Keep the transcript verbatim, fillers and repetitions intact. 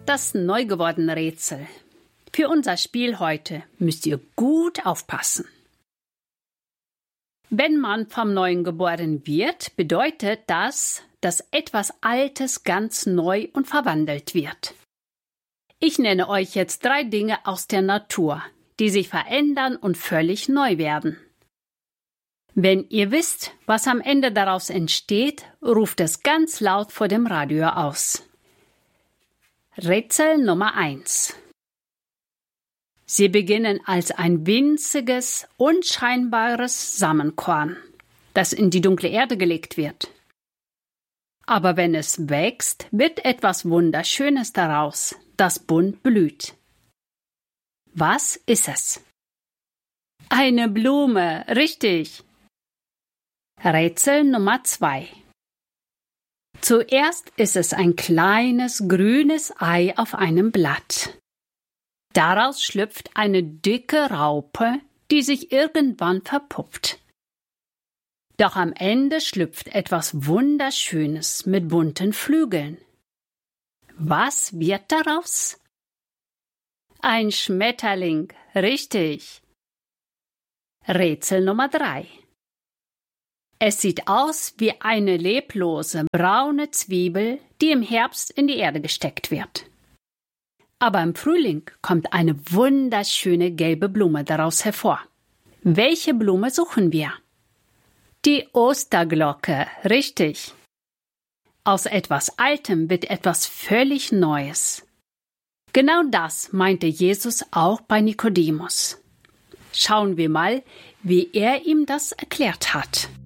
Das neu gewordene Rätsel. Für unser Spiel heute müsst ihr gut aufpassen. Wenn man vom Neuen geboren wird, bedeutet das, dass etwas Altes ganz neu und verwandelt wird. Ich nenne euch jetzt drei Dinge aus der Natur, die sich verändern und völlig neu werden. Wenn ihr wisst, was am Ende daraus entsteht, ruft es ganz laut vor dem Radio aus. Rätsel Nummer eins. Sie beginnen als ein winziges, unscheinbares Samenkorn, das in die dunkle Erde gelegt wird. Aber wenn es wächst, wird etwas Wunderschönes daraus, das bunt blüht. Was ist es? Eine Blume, richtig. Rätsel Nummer zwei. Zuerst ist es ein kleines, grünes Ei auf einem Blatt. Daraus schlüpft eine dicke Raupe, die sich irgendwann verpuppt. Doch am Ende schlüpft etwas Wunderschönes mit bunten Flügeln. Was wird daraus? Ein Schmetterling, richtig. Rätsel Nummer drei. Es sieht aus wie eine leblose, braune Zwiebel, die im Herbst in die Erde gesteckt wird. Aber im Frühling kommt eine wunderschöne gelbe Blume daraus hervor. Welche Blume suchen wir? Die Osterglocke, richtig. Aus etwas Altem wird etwas völlig Neues. Genau das meinte Jesus auch bei Nikodemus. Schauen wir mal, wie er ihm das erklärt hat.